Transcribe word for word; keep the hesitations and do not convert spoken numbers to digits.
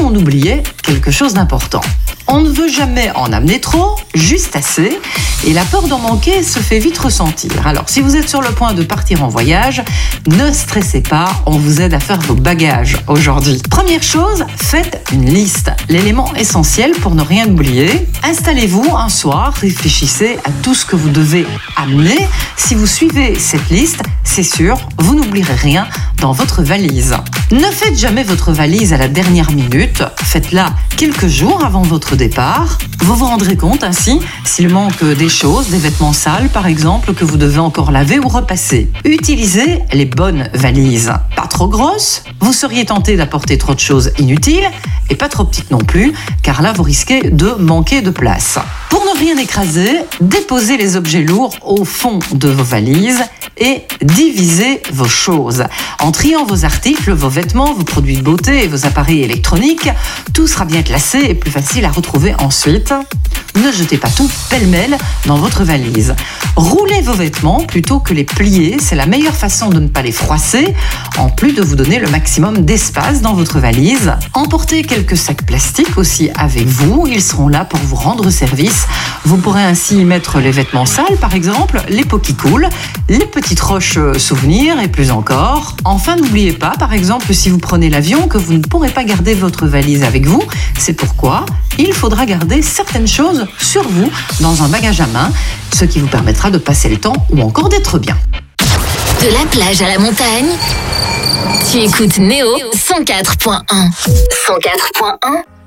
on oubliait quelque chose d'important. On ne veut jamais en amener trop, juste assez, et la peur d'en manquer se fait vite ressentir. Alors, si vous êtes sur le point de partir en voyage, ne stressez pas, on vous aide à faire vos bagages aujourd'hui. Première chose, faites une liste, l'élément essentiel pour ne rien oublier. Installez-vous un soir, réfléchissez à tout ce que vous devez amener. Si vous suivez cette liste, c'est sûr, vous n'oublierez rien dans votre valise. Ne faites jamais votre valise à la dernière minute, faites-la quelques jours avant votre départ. Vous vous rendrez compte ainsi s'il manque des choses, des vêtements sales par exemple, que vous devez encore laver ou repasser. Utilisez les bonnes valises. Pas trop grosses, vous seriez tenté d'apporter trop de choses inutiles, et pas trop petites non plus, car là vous risquez de manquer de place. Pour ne rien écraser, déposez les objets lourds au fond de vos valises et divisez vos choses. En triant vos articles, vos vêtements, vos produits de beauté et vos appareils électroniques, tout sera bien classé et plus facile à retrouver ensuite. Ne jetez pas tout pêle-mêle dans votre valise. Roulez vos vêtements plutôt que les plier, c'est la meilleure façon de ne pas les froisser, en plus de vous donner le maximum d'espace dans votre valise. Emportez quelques sacs plastiques aussi avec vous, ils seront là pour vous rendre service. Vous pourrez ainsi y mettre les vêtements sales par exemple, les pots qui coulent, les petites roches souvenirs et plus encore. Enfin, n'oubliez pas par exemple si vous prenez l'avion que vous ne pourrez pas garder votre valise avec vous, c'est pourquoi il faudra garder certaines choses sur vous dans un bagage à main, ce qui vous permettra de passer le temps ou encore d'être bien. De la plage à la montagne, tu écoutes Néo cent quatre point un. cent quatre point un